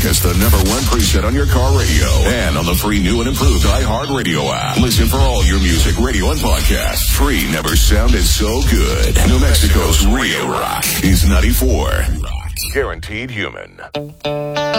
as the #1 preset on your car radio and on the free new and improved iHeartRadio app. Listen for all your music, radio, and podcasts. Free never sounded so good. New Mexico's real rock is 94. Guaranteed human.